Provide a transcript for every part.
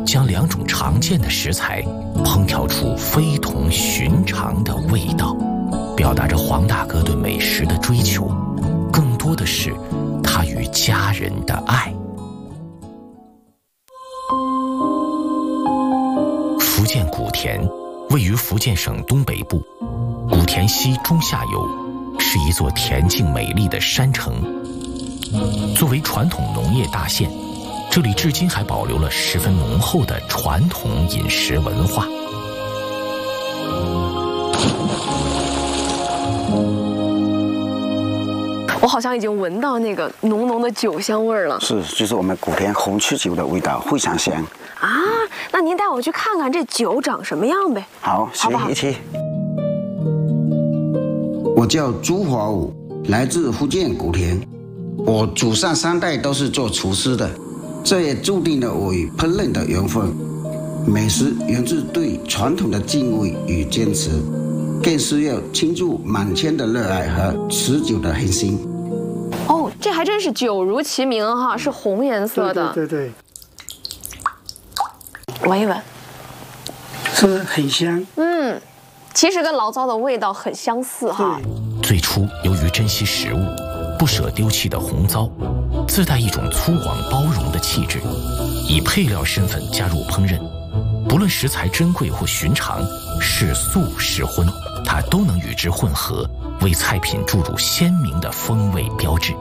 将两种常见的食材烹调出非同寻常的味道，表达着黄大哥对美食的追求，更多的是他与家人的爱。福建古田位于福建省东北部，古田西中下游，是一座恬静美丽的山城。作为传统农业大县，这里至今还保留了十分浓厚的传统饮食文化。 我好像已经闻到那个浓浓的酒香味儿了。 是，就是我们古田红曲酒的味道，非常香啊！那您带我去看看这酒长什么样呗？ 好， 好不好？ 一起。我叫朱华武，来自福建古田。我祖上3代都是做厨师的，这也注定了我与烹饪的缘分。美食源自对传统的敬畏与坚持，更是要倾注满腔的热爱和持久的恒心。 哦，这还真是酒如其名哈，是红颜色的。 对， 闻一闻， 是很香。 其实跟醪糟的味道很相似哈。 最初由于珍惜食物，不舍丢弃的红糟，自带一种粗犷包容的气质，以配料身份加入烹饪。不论食材珍贵或寻常，是素是荤，它都能与之混合，为菜品注入鲜明的风味标志。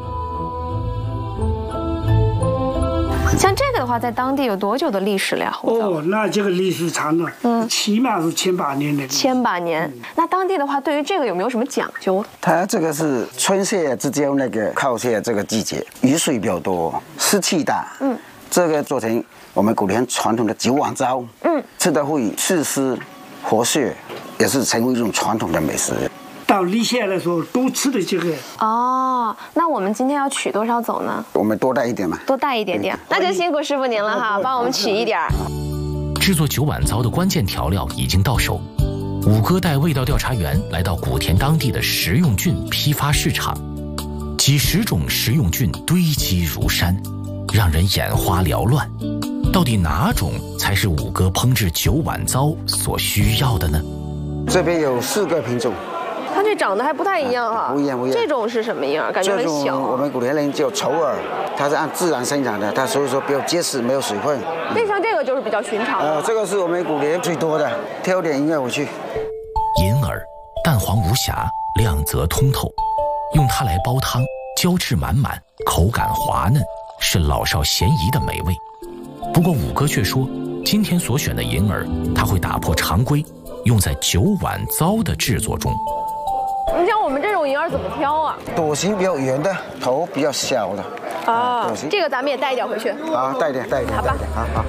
像这个的话，在当地有多久的历史了呀？红糟？ 哦，那这个历史长了，起码是1800年的。 1800年。那当地的话，对于这个有没有什么讲究？ 它这个是春夏之间那个靠夏这个季节，雨水比较多，湿气大。这个做成我们古田传统的9碗糟。吃的会祛湿活血，也是成为一种传统的美食。 到立夏的时候都吃的这个。 哦，那我们今天要取多少走呢？ 我们多带一点嘛。 多带一点点，那就辛苦师傅您了哈，帮我们取一点。 制作9碗糟的关键调料已经到手，五哥带味道调查员来到古田当地的食用菌批发市场，几十种食用菌堆积如山，让人眼花缭乱。到底哪种才是五哥烹制9碗糟所需要的呢？ 这边有4个品种。 它这长得还不太一样哈， 不一样。这种是什么样？感觉很小。 这种我们古田人叫丑耳，它是按自然生长的，它所以说比较结实，没有水分。 那像这个就是比较寻常的。 这个是我们古田最多的，挑点银耳回去。 银耳淡黄无瑕，亮泽通透，用它来煲汤，胶质满满，口感滑嫩，是老少咸宜的美味。不过五哥却说，今天所选的银耳，它会打破常规，用在9碗糟的制作中。 你像我们这种银耳怎么挑啊？ 朵形比较圆的，头比较小的。 啊，这个咱们也带一点回去。 好，带一点。 好吧。 好。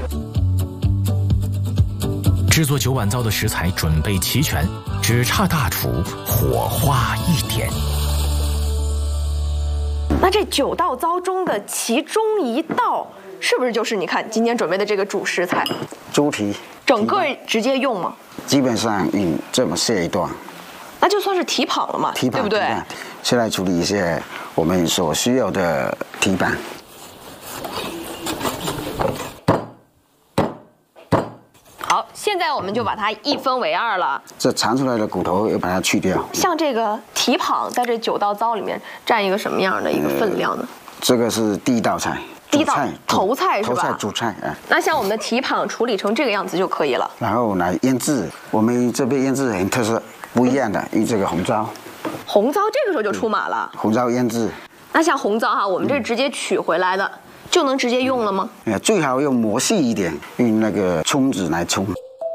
制作9碗糟的食材准备齐全，只差大厨火花一点。 那这9道糟中的其中一道，是不是就是你看今天准备的这个主食材？ 猪蹄。 整个直接用吗？ 基本上用这么卸一段。 那就算是蹄膀了嘛，对不对？ 先来处理一下我们所需要的蹄膀。 好，现在我们就把它一分为2了。 这长出来的骨头要把它去掉。 像这个蹄膀在这9道糟里面占一个什么样的一个分量呢？ 这个是第一道菜。 第一道头菜是吧？ 头菜主菜那像我们的蹄膀处理成这个样子就可以了。 然后来腌制，我们这边腌制很特色。不一样的，用这个红糟。 红糟这个时候就出马了。 红糟腌制。 那像红糟哈，我们这直接取回来的，就能直接用了吗？ 最好用磨细一点，用那个冲子来冲。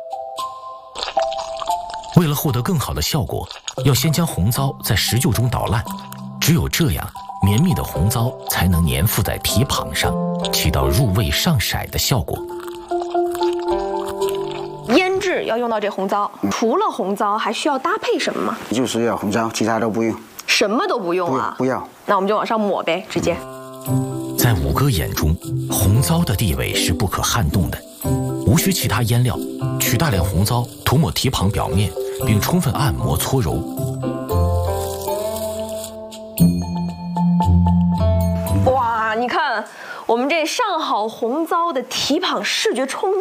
为了获得更好的效果，要先将红糟在石臼中捣烂，只有这样，绵密的红糟才能粘附在蹄膀上，起到入味上色的效果。 腌制要用到这红糟，除了红糟还需要搭配什么吗？ 就是要红糟，其他都不用。 什么都不用啊？ 不要。 那我们就往上抹呗，直接。 在五哥眼中，红糟的地位是不可撼动的，无需其他腌料，取大量红糟涂抹蹄膀表面，并充分按摩搓揉。 哇，你看我们这上好红糟的蹄膀视觉冲